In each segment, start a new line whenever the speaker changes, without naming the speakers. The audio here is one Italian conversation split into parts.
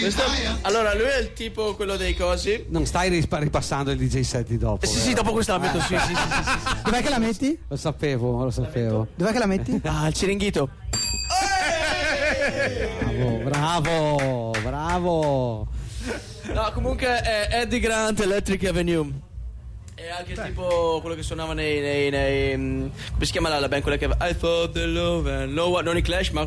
Allora, lui è il tipo, quello dei cosi.
Non stai ripassando il DJ set di dopo?
Sì, dopo questa la metto, sì.
Dov'è che la metti?
Lo sapevo.
Dov'è che la metti?
Ah, il Ciringhito.
Bravo.
No, comunque è Eddie Grant, Electric Avenue. E anche tipo quello che suonava nei come si chiama la band, quella che I thought the love and no one, non i Clash, ma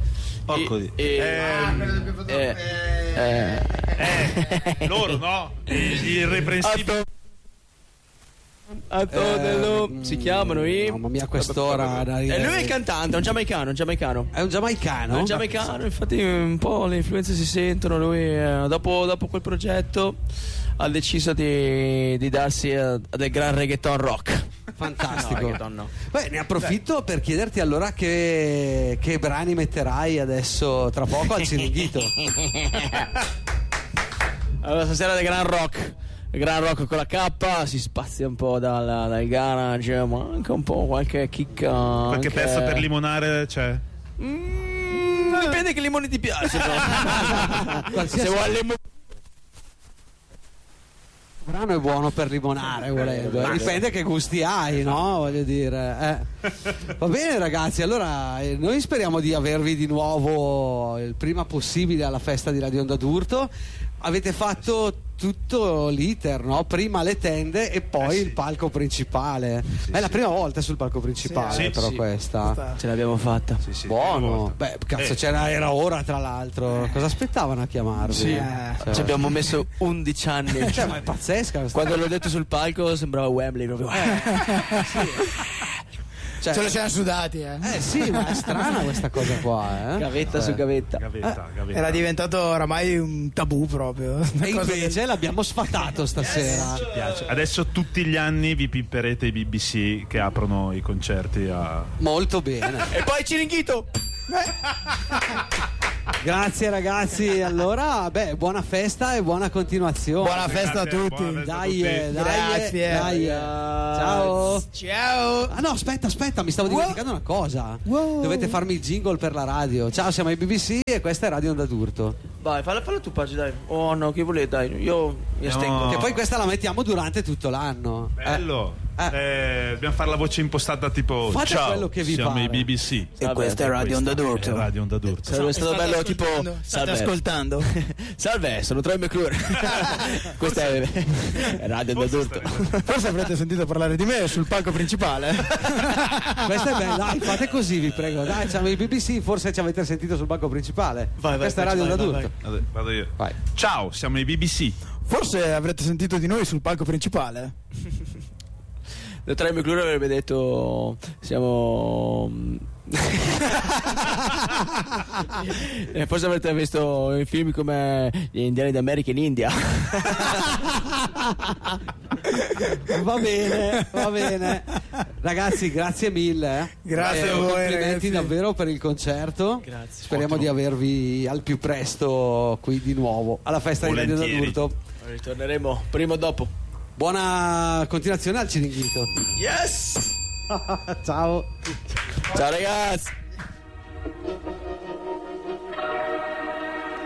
loro, no? Gli irreprensibili.
Si chiamano
Mamma mia, quest'ora.
E lui è il cantante, è un giamaicano.
È un giamaicano?
Infatti un po' le influenze si sentono. Lui dopo quel progetto ha deciso di darsi del gran reggaeton rock.
Fantastico.
No, reggaeton no.
Beh, ne approfitto per chiederti allora che brani metterai adesso tra poco al Ciringhito.
Allora, stasera del gran rock. Il gran rock con la K, si spazia un po' dal garage, ma anche un po' qualche chicca.
Qualche pezzo per limonare c'è?
Dipende che limone ti piace. Se vuoi limone.
Il brano è buono per limonare, volendo. Dipende che gusti hai, no? Voglio dire. Va bene, ragazzi. Allora, noi speriamo di avervi di nuovo il prima possibile alla festa di Radio Onda d'Urto. Avete fatto tutto l'iter, no? Prima le tende e poi il palco principale. È la prima volta sul palco principale, questa.
Ce l'abbiamo fatta.
Buono. Beh, cazzo, era ora, tra l'altro. Cosa aspettavano a chiamarvi?
Ci abbiamo messo 11 anni.
Ma è pazzesca questa.
Quando l'ho detto sul palco sembrava Wembley proprio.
Ce lo siamo sudati,
sì, ma è strana questa cosa qua,
Gavetta su gavetta.
Era diventato oramai un tabù proprio.
E invece l'abbiamo sfatato stasera.
Ci piace. Adesso tutti gli anni vi pipperete i BBC che aprono i concerti a...
Molto bene.
E poi Ciringhito.
Grazie ragazzi, allora buona festa e buona continuazione.
Buona festa a tutti.
Dai.
Grazie.
Ciao. Ah no, aspetta, mi stavo dimenticando una cosa. Dovete farmi il jingle per la radio. Ciao, siamo ai BBC e questa è Radio Onda d'Urto.
Vai, falla tu Paggi, dai. Oh no, che volete, dai. Io mi astengo.
Che poi questa la mettiamo durante tutto l'anno.
Bello. Dobbiamo fare la voce impostata tipo
fate
ciao,
quello che vi
siamo
pare.
i BBC.
E questa è Radio Onda d'Urto.
Radio Onda d'Urto.
Sarebbe stato bello tipo
State ascoltando?
Salve, sono Troy McClure. Questa è Radio Onda d'Urto.
Forse avrete sentito parlare di me sul palco principale.
Questa è bella, dai, fate così, vi prego. Dai, siamo i BBC, forse ci avete sentito sul palco principale. Questa è Radio Onda d'Urto.
Vado io.
Vai.
Ciao, siamo i BBC.
Forse avrete sentito di noi sul palco principale.
Troy McClure avrebbe detto siamo forse avrete visto in film come Gli Indiani d'America in India.
Va bene. Ragazzi, grazie mille.
Grazie a voi,
complimenti
ragazzi.
davvero per il concerto.
Grazie.
Speriamo di avervi al più presto qui di nuovo alla festa di Radio
Volentieri.
d'Urto.
Ritorneremo prima o dopo.
Buona continuazione al Ciringhito.
Yes.
Ciao
Ciao ragazzi.